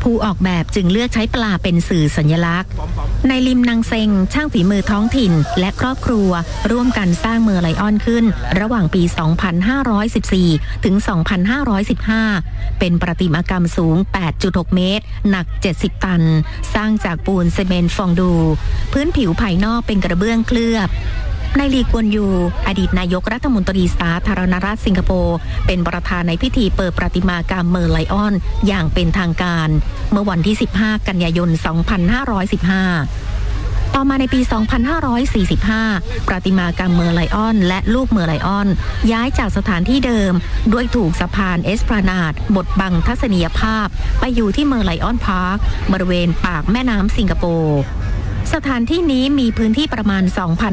ผู้ออกแบบจึงเลือกใช้ปลาเป็นสื่อสัญลักษณ์ในลิมนางเซงช่างฝีมือท้องถิ่นและครอบครัวร่วมกันสร้างเมอร์ไลออนขึ้นระหว่างปี 2514 ถึง 2515 เป็นประติมากรรมสูง 8.6 เมตรหนัก 70 ตันสร้างจากปูนซีเมนต์ฟองดูพื้นผิวภายนอกเป็นกระเบื้องเคลือบนายลีกวนยูอดีตนายกรัฐมนตรีสาธารณรัฐสิงคโปร์เป็นประธานในพิธีเปิดประติมากรรมเมอร์ไลออนอย่างเป็นทางการเมื่อวันที่ 15 กันยายน 2515 ต่อมาในปี 2545 ประติมากรรมเมอร์ไลออนและลูกเมอร์ไลออนย้ายจากสถานที่เดิมด้วยถูกสะพานเอสพลานาดบดบังทัศนียภาพไปอยู่ที่เมอร์ไลออนพาร์คบริเวณปากแม่น้ำสิงคโปร์สถานที่นี้มีพื้นที่ประมาณ